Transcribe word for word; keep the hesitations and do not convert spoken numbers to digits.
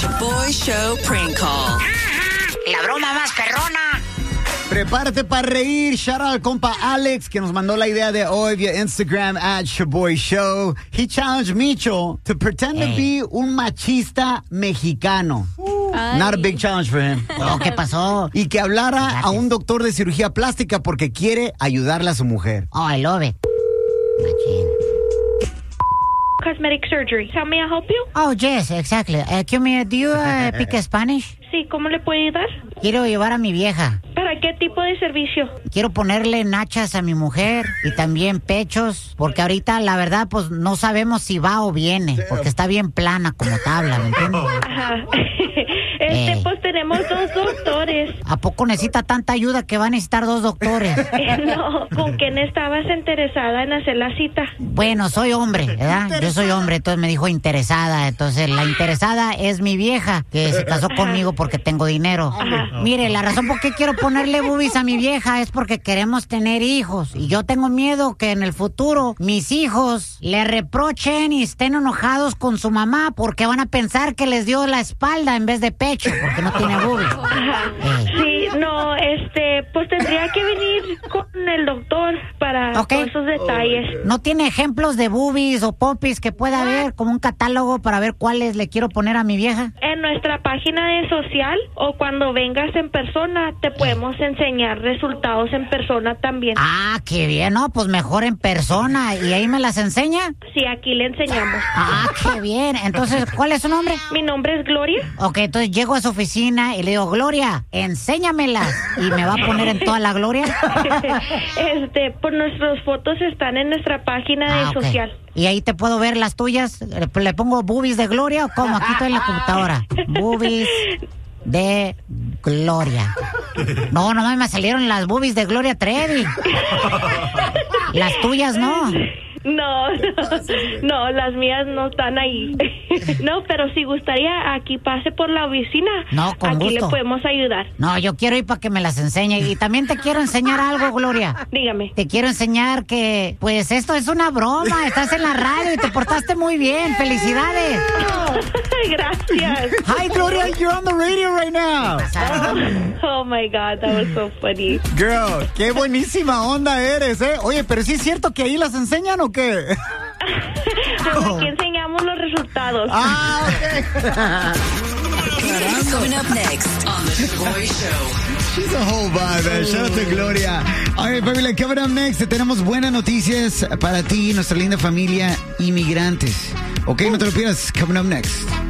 Shaboy Show Prank Call. La broma más perrona. Prepárate para reír. Shout out al compa Alex, que nos mandó la idea de hoy vía Instagram at Shaboy Show. He challenged Micho to pretend hey. to be un machista mexicano. Ay. Not a big challenge for him. Oh, ¿qué pasó? Y que hablara Gracias. a un doctor de cirugía plástica porque quiere ayudarle a su mujer. Oh, I love it. Machín. Cosmetic surgery. How may I help you? Oh, yes, exactly. Uh, can me, do you uh, speak Spanish? Sí, ¿cómo le puedo ayudar? Quiero llevar a mi vieja. ¿Para qué tipo de servicio? Quiero ponerle nachas a mi mujer y también pechos, porque ahorita la verdad pues no sabemos si va o viene, porque está bien plana como tabla, ¿me entiendes? Ajá. Este, Eh. pues tenemos dos doctores. ¿A poco necesita tanta ayuda que va a necesitar dos doctores? Eh, no, ¿con quién estabas interesada en hacer la cita? Bueno, soy hombre, ¿verdad? Yo soy hombre, entonces me dijo interesada. Entonces la interesada es mi vieja, que se casó conmigo porque tengo dinero. Ajá. Mire, la razón por qué quiero ponerle boobies a mi vieja es porque queremos tener hijos. Y yo tengo miedo que en el futuro mis hijos le reprochen y estén enojados con su mamá porque van a pensar que les dio la espalda en vez de pecho, porque no tiene boobies. Ajá. Eh. Sí, no, este, pues tendría que venir con el doctor para Ok. todos esos detalles. ¿No tiene ejemplos de boobies o popis que pueda haber, como un catálogo para ver cuáles le quiero poner a mi vieja? En nuestra página de social o cuando vengas en persona te podemos enseñar resultados en persona también. Ah, qué bien, ¿no? Pues mejor en persona. ¿Y ahí me las enseña? Sí, aquí le enseñamos. Ah, qué bien. Entonces, ¿cuál es su nombre? Mi nombre es Gloria. Ok, entonces llego a su oficina y le digo, Gloria, enséñamelas. ¿Y me va a poner en toda la gloria? Este, pues nuestras fotos están en nuestra página de Ah, ok. social. ¿Y ahí te puedo ver las tuyas? ¿Le, le pongo boobies de Gloria o cómo? Aquí estoy en la computadora. Boobies de Gloria. No, no me salieron las boobies de Gloria Trevi. Las tuyas no. No, no, no, las mías no están ahí. No, pero si gustaría, aquí pase por la oficina. No, con aquí gusto. le podemos ayudar. No, yo quiero ir para que me las enseñe. Y también te quiero enseñar algo, Gloria. Dígame. Te quiero enseñar que, pues, esto es una broma. Estás en la radio y te portaste muy bien. ¡Felicidades! Oh, gracias. Hi, Gloria, you're on the radio right now. Oh, oh my God, that was so funny. Girl, qué buenísima onda eres, ¿eh? Oye, pero sí es cierto que ahí las enseñan o qué? Pues aquí enseñamos los resultados. Ah, ok. Coming up next on the Shaboy Show. She's a whole vibe, man. Shout out to Gloria. All right, familia, coming up next, tenemos buenas noticias para ti, nuestra linda familia inmigrantes. Ok, no te lo pierdas. Coming up next.